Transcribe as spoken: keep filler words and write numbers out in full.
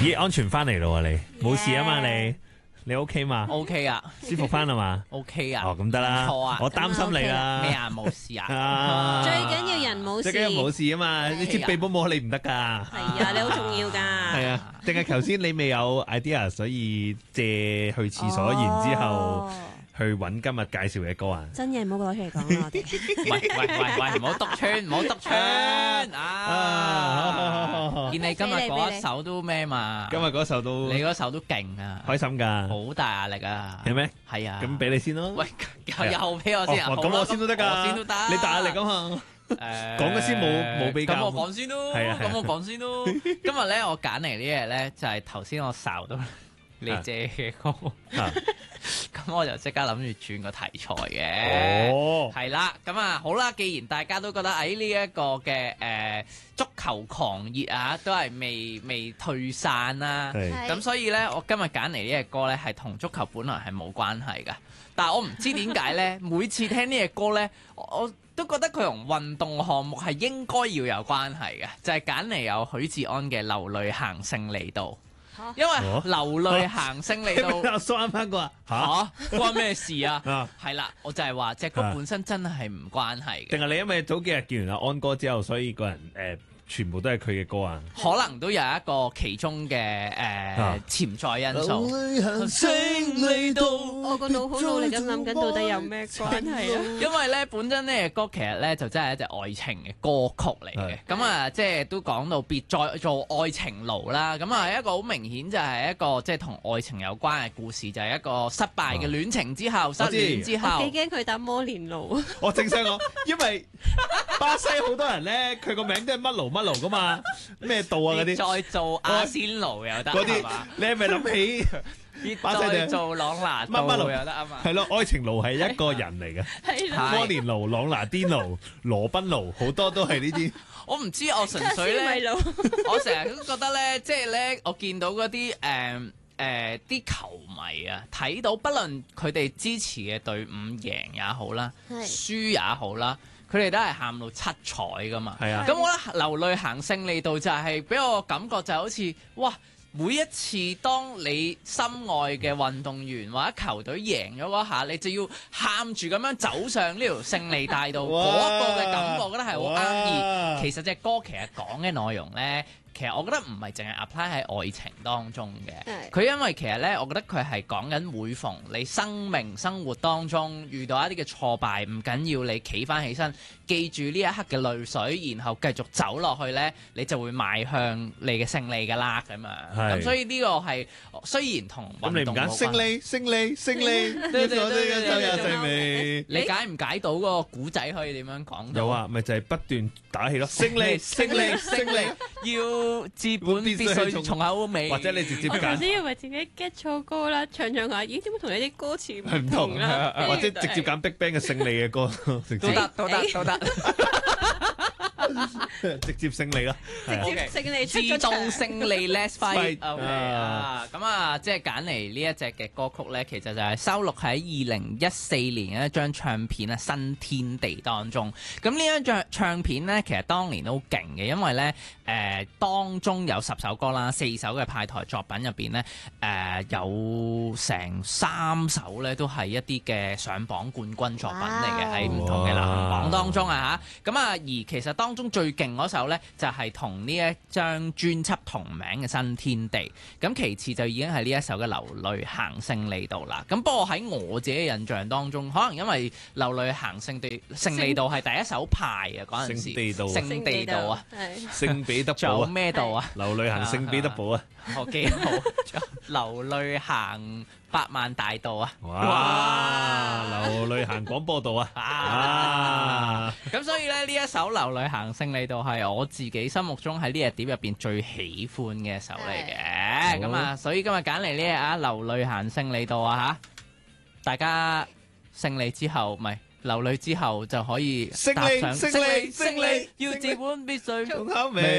咦，安全翻嚟咯喎，你冇事啊嘛？你你 OK 嘛 ？OK 啊， 舒服翻啊嘛 ？OK 啊， 哦咁得啦， 唔錯啊， 我擔心你啦。 咩啊？冇事啊？ 啊， 最緊要人冇事， 最緊要冇事啊嘛！你接鼻保冇你唔得噶。 係啊，你好重要噶。 係啊，定係頭先你未有 idea，所以借去廁所，然之後去揾今日介紹嘅歌啊！ 真嘢唔好攞出嚟講啊！我哋喂喂喂喂，唔好篤穿，唔好篤穿啊！見你今日嗰一首都咩嘛？ 今日嗰首都你嗰首都勁啊， 開心㗎， 好大壓力啊！ 係咩？ 係啊， 咁俾你先咯。 喂，又又俾我先啊！ 咁我先都得㗎， 我先都得。 你大壓力啊嘛？ 誒， 講嘅先冇冇比較。 咁我講先咯， 係啊， 咁我講先咯。今日咧，我揀嚟呢嘢咧，就係頭先我睄到你借嘅歌。咁我就即刻諗住轉個題材嘅， 哦， 係啦，咁啊好啦，既然大家都覺得喺呢一個嘅誒、呃、足球狂熱啊，都係未未退散啦、啊，咁所以呢，我今日揀嚟呢隻歌呢，係同足球本來係冇關係㗎，但係我唔知點解呢，每次聽呢隻歌呢，我，我都覺得佢同運動項目係應該要有關係嘅，就係揀嚟有許志安嘅《流淚行勝利道》。因為流淚行勝利道， 阿蘇啱翻過啊嚇，關咩事啊？係啦，我就係話隻歌本身真係唔關係嘅。 定係你因為早幾日見完阿安哥之後，所以個人誒全部都係佢嘅歌啊？ 可能都有一個其中嘅誒潛在因素。 流淚行勝利道， 我個腦好努力咁諗緊，到底有咩關係啊？ 因為咧，本身呢隻歌其實咧就真係一隻愛情嘅歌曲嚟嘅。咁啊，即係都講到別再做愛情奴啦。咁啊，一個好明顯就係一個即係同愛情有關嘅故事，就係一個失敗嘅戀情之後，失戀之後。 我幾驚佢打摩連奴。 我正想講，因為巴西好多人咧，佢個名都係乜奴乜奴噶嘛，咩道啊嗰啲。 再做阿仙奴又得嗰啲，你係咪諗起？ 再做朗拿乜乜奴又得啊嘛？ 係咯，愛情奴係一個人嚟嘅。 係摩連奴、朗拿甸奴、羅賓奴，好多都係呢啲。 我唔知，我純粹咧，我成日都覺得咧，即係咧，我見到嗰啲誒誒啲球迷啊，睇到不論佢哋支持嘅隊伍贏也好啦，輸也好啦，佢哋都係喊到七彩噶嘛。 係啊， 咁我覺得流淚行勝利道就係俾我感覺就好似哇！每一次當你心愛嘅運動員或者球隊贏咗嗰下，你就要喊住咁樣走上呢條勝利大道，嗰個嘅感覺，我覺得係好啱意。其實隻歌其實講嘅內容呢，其實我覺得唔係淨係 apply 喺愛情當中嘅。佢因為其實呢，我覺得佢係講緊每逢你生命生活當中遇到一啲嘅挫敗，唔緊要，你企翻起身，記住呢一刻嘅淚水，然後繼續走落去呢，你就會邁向你嘅勝利㗎啦咁樣。咁所以呢個係雖然同運動冇關， 勝利勝利勝利， 對對對對對， 你解唔解到嗰個古仔可以點樣講？ 有啊，咪就係不斷打氣咯，勝利勝利勝利， 要治本必須從口尾，或者你直接揀。 我頭先以為自己 get 錯歌啦，唱唱下，咦？點解同你啲歌詞唔同啦？ 或者直接揀 BigBang 嘅勝利嘅歌， 都得都得都得。 直接勝利啦， 直接勝利出自動勝利 Let's fight。 Fight. OK 啊，咁啊，即係揀嚟呢一隻嘅歌曲咧，其實就係收錄喺二零一四年嘅一張唱片啊《新天地》當中。咁呢一張唱片咧，其實當年都好勁嘅，因為咧誒、呃、當中有十首歌啦，四首嘅派台作品入邊咧誒有成三首咧都係一啲嘅上榜冠軍作品嚟嘅，喺唔同嘅流行榜當中啊嚇。咁啊而其實當中最勁嗰首咧，就係同呢一張專輯同名嘅《新天地》。咁其次就已經係呢一首嘅《流淚行勝利道》啦。咁不過喺我自己嘅印象當中，可能因為《流淚行勝地勝利道》係第一首派嘅嗰陣時， 聖地道， 聖地道啊， 聖彼得堡啊， 仲有咩道啊？ 流淚行聖彼得堡啊， 好幾好，流淚行百萬大道啊！ 哇！流淚行廣播道啊！啊！ 咁所以咧，呢一首《流淚行勝利道》係我自己心目中喺呢隻碟入邊最喜歡嘅一首嚟嘅。咁啊，所以今日揀嚟呢隻啊《流淚行勝利道》啊嚇，大家勝利之後，唔係流淚之後就可以勝利，勝利，勝利， 要治本必須從口尾。